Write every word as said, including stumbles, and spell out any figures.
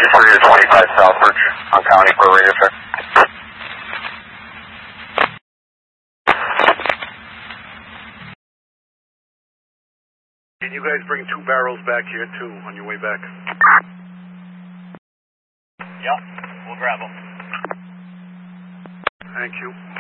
three to twenty-five Southbridge on County for radio check. Can you guys bring two barrels back here too on your way back? Yep, we'll grab them. Thank you.